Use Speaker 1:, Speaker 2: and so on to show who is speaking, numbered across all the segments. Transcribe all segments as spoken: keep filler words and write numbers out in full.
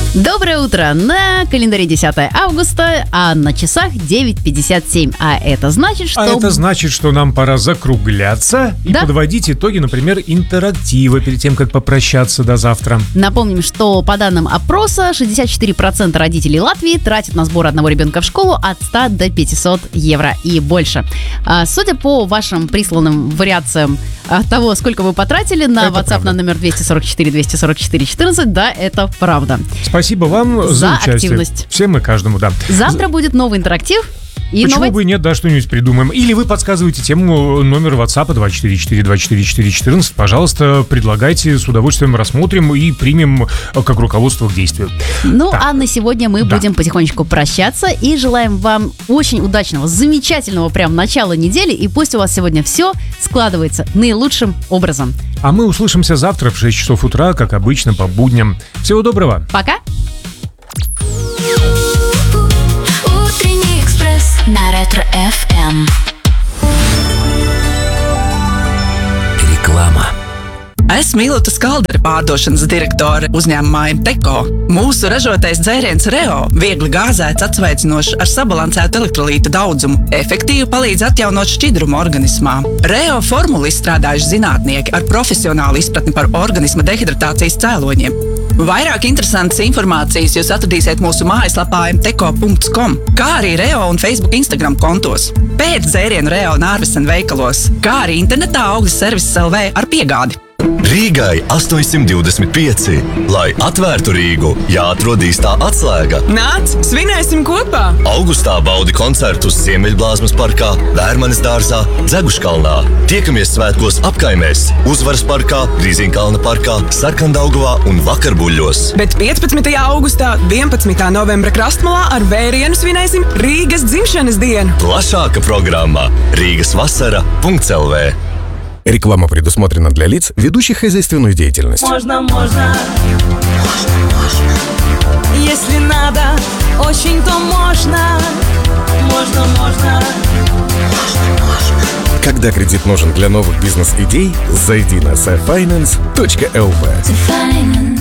Speaker 1: Доброе утро! На календаре десятое августа, а на часах девять пятьдесят семь. А это значит, что...
Speaker 2: А это значит, что нам пора закругляться и
Speaker 1: да?
Speaker 2: подводить итоги, например, интерактива перед тем, как попрощаться до завтра.
Speaker 1: Напомним, что по данным опроса шестьдесят четыре процента родителей Латвии тратят на сбор одного ребенка в школу от ста до пятисот евро и больше. А, судя по вашим присланным вариациям того, сколько вы потратили на это WhatsApp правда. На номер двести сорок четыре двести сорок четыре четырнадцать, да, это правда.
Speaker 2: Спасибо вам за,
Speaker 1: за
Speaker 2: участие.
Speaker 1: Активность.
Speaker 2: Всем и каждому, да.
Speaker 1: Завтра будет новый интерактив. И
Speaker 2: Почему
Speaker 1: новый...
Speaker 2: бы и нет, да, что-нибудь придумаем. Или вы подсказываете тему номер WhatsApp два четыре четыре два четыре четыре четырнадцать. Пожалуйста, предлагайте, с удовольствием рассмотрим и примем как руководство к действию.
Speaker 1: Ну,
Speaker 2: так.
Speaker 1: а на сегодня мы да. будем потихонечку прощаться и желаем вам очень удачного, замечательного прям начала недели. И пусть у вас сегодня все складывается наилучшим образом.
Speaker 2: А мы услышимся завтра в шесть часов утра, как обычно, по будням. Всего доброго.
Speaker 1: Пока.
Speaker 3: На Ретро-эф эм. Reklama.
Speaker 4: Esmu Ilota Skaldere, pārdošanas direktore uzņēmumā Imteko. Mūsu ražotais dzēriens Reo viegli gāzēts, atsveicinošs ar sabalansētu elektrolīta daudzumu, efektīvi palīdz atjaunot šķidrumu organismā. Reo formulu izstrādājuši zinātnieki ar profesionālu izpratni par organisma dehidratācijas cēloņiem. Vairāk interesantas informācijas jūs atradīsiet mūsu mājaslapā em teko punkts kom, kā arī Reo un Facebook Instagram kontos. Pēc dzērienu Reo Nārvesen veikalos, kā arī internetā Augļas servises el vē ar piegādi.
Speaker 5: Rīgai astoņsimt divdesmit pieci. Lai atvērtu Rīgu, jāatrod īstā atslēga.
Speaker 4: Nāc, svinēsim kopā!
Speaker 5: Augustā baudi koncertus Ziemeļblāzmas parkā, Vērmanes dārzā, Dzeguškalnā. Tiekamies svētkos apkaimēs, Uzvaras parkā, Grīziņkalna parkā, Sarkandaugavā un Vakarbuļļos.
Speaker 4: Bet piecpadsmitajā augustā, vienpadsmitā novembra Krastmalā ar vērienu svinēsim Rīgas dzimšanas dienu.
Speaker 5: Plašāka programма ригасвасара punkts el vē.
Speaker 6: Реклама предусмотрена для лиц, ведущих хозяйственную деятельность.
Speaker 7: Можно, можно, можно, можно. Если надо, очень, то можно. Можно, можно, можно, можно.
Speaker 6: Когда кредит нужен для новых бизнес-идей, зайди на сефайнанс точка эл ви.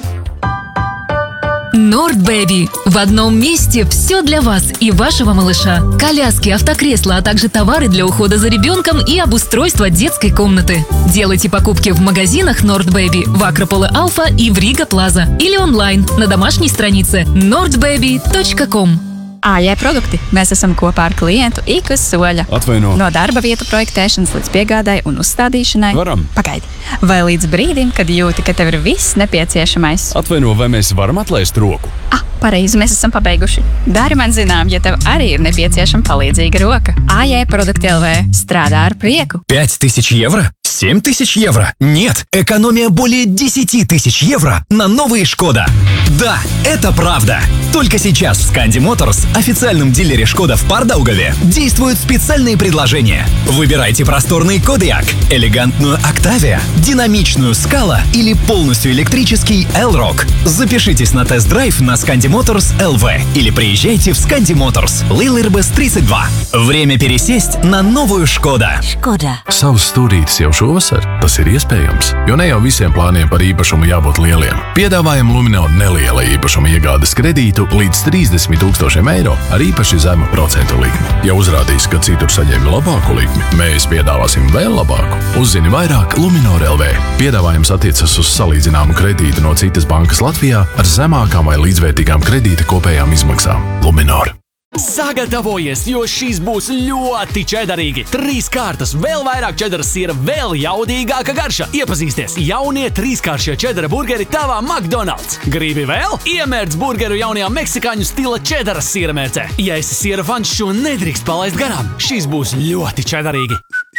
Speaker 8: Nordbaby. В одном месте все для вас и вашего малыша. Коляски, автокресла, а также товары для ухода за ребенком и обустройства детской комнаты. Делайте покупки в магазинах Nordbaby в Акрополе Алфа и в Рига Плаза или онлайн на домашней странице nordbaby точка ком.
Speaker 9: эй ай produkti. Mēs esam kopā ar klientu ik uz soļa.
Speaker 10: Atvaino.
Speaker 9: No darba vietu projektēšanas līdz piegādai un uzstādīšanai.
Speaker 10: Varam.
Speaker 9: Pagaidi. Vai līdz brīdim, kad jūti, ka tev ir viss nepieciešamais.
Speaker 10: Atvaino, vai mēs varam atlaist roku?
Speaker 9: Ah, pareizi, mēs esam pabeiguši. Dari man zinām, ja tev arī ir nepieciešama palīdzīga roka. эй ай produkti эл ви. Strādā ar prieku.
Speaker 11: Пять тысяч евро? Семь тысяч евро? Нет, экономия более десяти тысяч евро на новые Шкода. Да, это правда. Только сейчас в Сканди Моторс, официальном дилере Шкода в Пардаугаве, действуют специальные предложения. Выбирайте просторный Кодиак, элегантную Октавия, динамичную Скала или полностью электрический Элрок. Запишитесь на тест-драйв на Сканди Моторс эл ви или приезжайте в Сканди Моторс, Лейлербес тридцать два. Время пересесть на новую Шкода.
Speaker 3: Škoda.
Speaker 12: Savs stūrītis jau šovasar, tas ir iespējams, jo ne jau visiem plāniem par īpašumu jābūt lieliem. Piedāvājam Luminor neliela īpašuma iegādes kredītu līdz trīsdesmit tūkstošiem eiro ar īpaši zemu procentu likmi. Ja uzrādīs, ka citur saņem labāku likmi, mēs piedāvāsim vēl labāku. Uzzini vairāk Luminor эл vē. Piedāvājums attiecas uz salīdzināmu kredītu no citas bankas Latvijā ar zemākām vai līdzvērtīgām kredīta kopējām izmaksām. Luminor.
Speaker 13: Sagatavojies, jo šīs būs ļoti čedarīgi. Trīs kārtas, vēl vairāk čedaras siera, vēl jaudīgāka garša. Iepazīsties, jaunie trīskāršie čedara burgeri tavā McDonald's. Gribi vēl? Iemērc burgeru jaunajā meksikāņu stila čedaras siera mērcē. Ja esi siera fans, šo nedrīkst palaist garām. Šīs būs ļoti čedarīgi.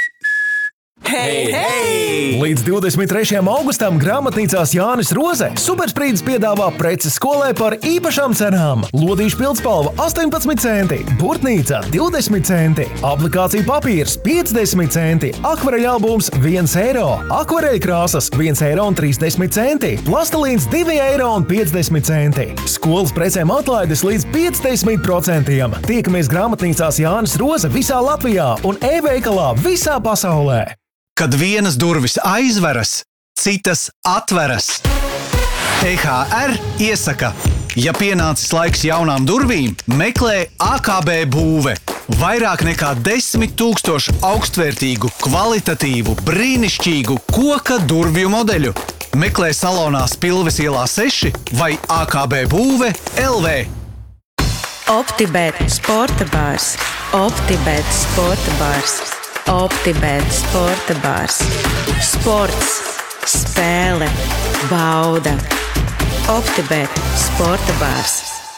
Speaker 14: Hei, hei! Līdz divdesmit trešajam augustam grāmatnīcās Jānis Roze Supersprīdis piedāvā preces skolai par īpašām cenām. Lodīšu pildspalva astoņpadsmit centi, burtnīca divdesmit centi, aplikācija papīrs piecdesmit centi, akvareļalbums viens eiro, akvareļkrāsas viens eiro un trīsdesmit centi, plastelīns divi eiro un piecdesmit centi. Skolas precēm atlaides līdz piecdesmit procentiem. Tiekamies grāmatnīcās Jānis Roze visā Latvijā un e-veikalā visā pasaulē.
Speaker 15: Kad vienas durvis aizveras, citas atveras. E H R iesaka Ja pienācis laiks jaunām durvīm, meklē A K B būve. Vairāk nekā desmit tūkstošu augstvērtīgu, kvalitatīvu, brīnišķīgu koka durvju modeļu. Meklē salonā Spilves ielā seši vai A K B būve L V.
Speaker 16: OptiBet sporta bārs. OptiBet sporta bārs. OptiBet sporta bārs. Sports, spēle, bauda. OptiBet sporta bārs.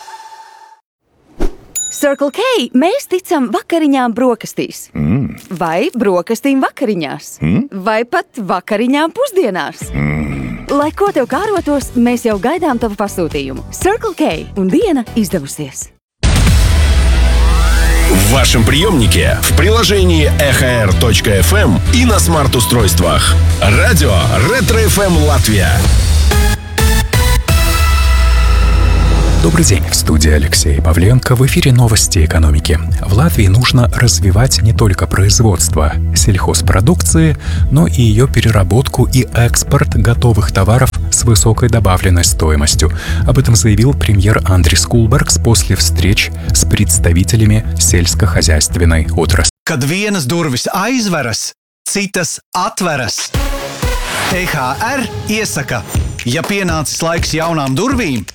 Speaker 17: Circle K, mēs ticam vakariņām brokastīs.
Speaker 6: Mm.
Speaker 17: Vai brokastīm vakariņās.
Speaker 6: Mm.
Speaker 17: Vai pat vakariņām pusdienās.
Speaker 6: Mm.
Speaker 17: Lai ko tev kārotos, mēs jau gaidām tavu pasūtījumu. Circle K un diena izdevusies.
Speaker 18: В вашем приемнике, в приложении эхо эр точка эф эм и на смарт-устройствах. Радио Ретро эф эм Латвия.
Speaker 19: Добрый день, в студии Алексей Павленко. В эфире новости экономики. В Латвии нужно развивать не только производство сельхозпродукции, но и ее переработку и экспорт готовых товаров с высокой добавленной стоимостью. Об этом заявил премьер Андрис Кулбергс после встреч с представителями сельскохозяйственной отрасли.
Speaker 15: Kad vienas durvis aizveras, citas atveras. E H R iesaka, ja pienācis laiks jaunām durvīm,